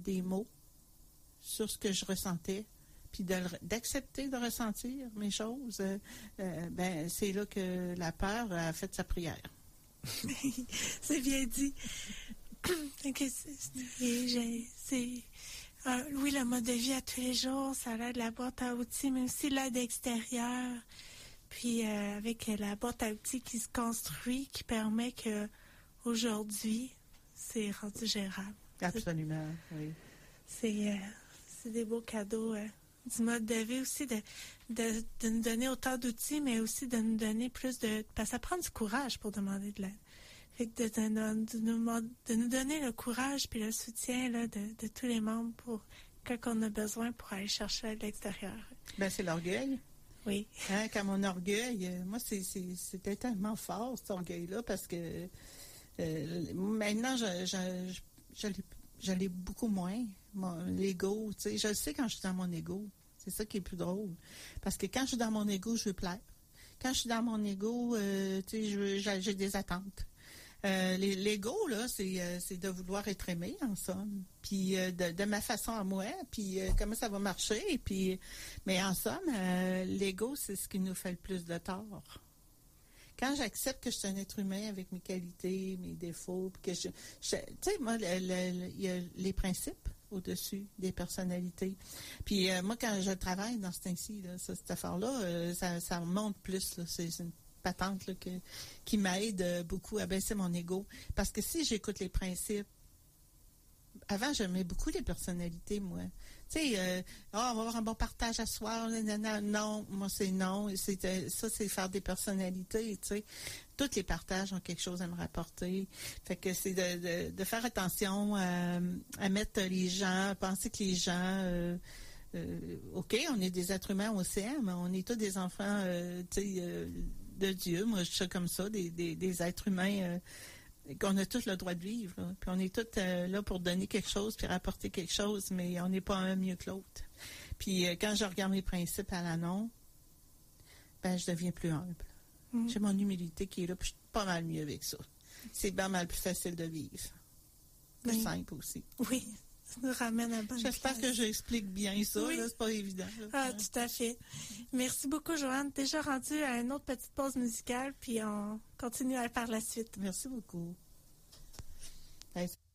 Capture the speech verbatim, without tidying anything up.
des mots sur ce que je ressentais, puis de, d'accepter de ressentir mes choses, euh, euh, ben c'est là que la peur a fait sa prière. C'est bien dit. Okay, c'est, j'ai, c'est euh, oui, le mode de vie à tous les jours, ça l'aide la boîte à outils, mais aussi l'aide extérieure. Puis euh, avec la boîte à outils qui se construit, qui permet que aujourd'hui, c'est rendu gérable. Absolument, c'est, oui. C'est, euh, c'est des beaux cadeaux euh, du mode de vie aussi, de, de, de nous donner autant d'outils, mais aussi de nous donner plus de... Parce que ça prend du courage pour demander de l'aide. Fait que de, de, de, nous, de nous donner le courage puis le soutien là, de, de tous les membres pour quand on a besoin pour aller chercher à l'extérieur. Ben c'est l'orgueil. Oui. Hein, quand mon orgueil, euh, moi, c'est, c'est, c'était tellement fort, cet orgueil-là, parce que euh, maintenant, je, je, je, je, l'ai, je l'ai beaucoup moins. Mon, l'ego, tu sais, je le sais quand je suis dans mon ego. C'est ça qui est plus drôle. Parce que quand je suis dans mon ego, je veux plaire. Quand je suis dans mon ego, euh, tu sais, je veux, j'ai, j'ai des attentes. Euh, l'ego, là, c'est, euh, c'est de vouloir être aimé, en somme. Puis euh, de, de ma façon à moi, puis euh, comment ça va marcher. Puis, mais en somme, euh, l'ego, c'est ce qui nous fait le plus de tort. Quand j'accepte que je suis un être humain avec mes qualités, mes défauts, puis que je... je tu sais, moi, il y a les principes au-dessus des personnalités. Puis euh, moi, quand je travaille dans ce temps-ci, là, ça, cette affaire-là, euh, ça, ça monte plus, là. C'est, c'est une patente là, que, qui m'aide beaucoup à baisser mon ego. Parce que si j'écoute les principes, avant, j'aimais beaucoup les personnalités, moi. Tu sais, euh, oh, on va avoir un bon partage à soir. Nanana. Non, moi, c'est non. C'est, euh, ça, c'est faire des personnalités, tu sais. Tous les partages ont quelque chose à me rapporter. Fait que c'est de, de, de faire attention à, à mettre les gens, à penser que les gens... Euh, Euh, OK, on est des êtres humains, on sait, mais on est tous des enfants euh, tu sais, euh, de Dieu. Moi, je suis comme ça, des, des, des êtres humains euh, qu'on a tous le droit de vivre. Là. Puis on est tous euh, là pour donner quelque chose puis rapporter quelque chose, mais on n'est pas un mieux que l'autre. Puis euh, quand je regarde mes principes à l'annonce, ben je deviens plus humble. Mmh. J'ai mon humilité qui est là, puis je suis pas mal mieux avec ça. C'est pas mal plus facile de vivre. Plus oui. simple aussi. Oui. Ça nous ramène à bonne J'espère place. que j'explique bien ça, oui. Là, c'est pas évident. Là. Ah, tout à fait. Merci beaucoup, Joanne. Déjà rendu à une autre petite pause musicale, puis on continue à faire la suite. Merci beaucoup. Hey.